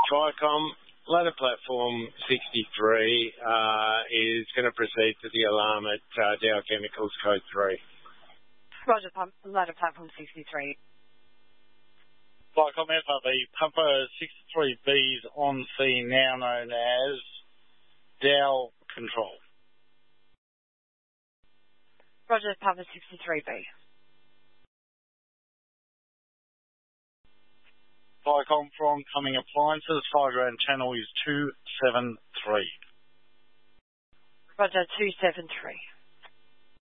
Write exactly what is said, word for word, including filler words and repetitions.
Viacom, ladder platform sixty-three uh, is going to proceed to the alarm at uh, Dow Chemicals code three. Roger, pump, ladder platform sixty-three. Viacom F R B, pumper sixty-three B is on scene, now known as Dow Control. Roger, pumper sixty-three B. Viacom from Cumming Appliances, fire ground channel is two seven three. Roger, two seven three.